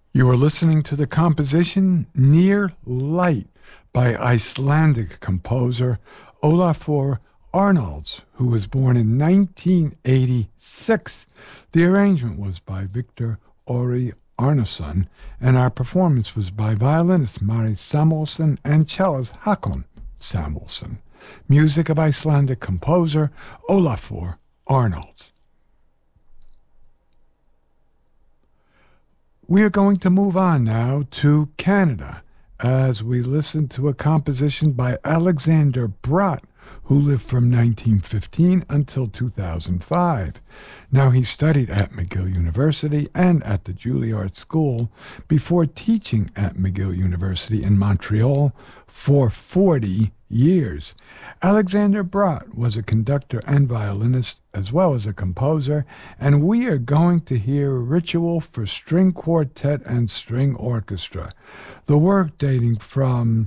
You are listening to the composition Near Light by Icelandic composer Olafur Arnalds, who was born in 1986. The arrangement was by Victor Ori Arnason, and our performance was by violinist Mari Samuelson and cellist Hakon Samuelson. Music of Icelandic composer Olafur Arnalds. We are going to move on now to Canada as we listen to a composition by Alexander Brott, who lived from 1915 until 2005. Now, he studied at McGill University and at the Juilliard School before teaching at McGill University in Montreal for 40 years. Alexander Brott was a conductor and violinist as well as a composer, and we are going to hear Ritual for String Quartet and String Orchestra. The work, dating from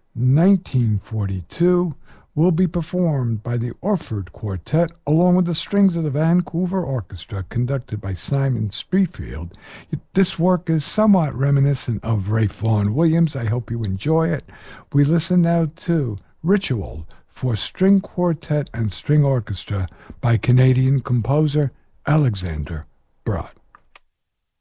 1942, will be performed by the Orford Quartet along with the strings of the Vancouver Orchestra, conducted by Simon Streetfield. This work is somewhat reminiscent of Ralph Vaughan Williams. I hope you enjoy it. We listen now to Ritual for String Quartet and String Orchestra by Canadian composer Alexander Brott.